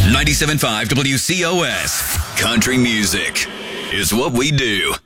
97.5 WCOS. Country music is what we do.